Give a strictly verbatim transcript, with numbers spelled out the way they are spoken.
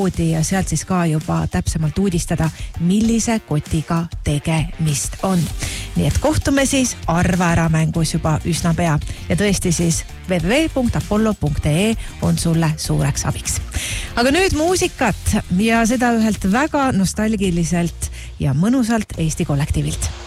koodi ja sealt siis ka juba täpsemalt uudistada, millise kotiga tegemist on. Nii et kohtume siis arva ära mängus juba üsna pea ja tõesti siis w w w punkt apollo punkt e on sulle suureks abiks. Aga nüüd muusikat ja seda ühelt väga nostalgiliselt ja mõnusalt Eesti kollektiivilt.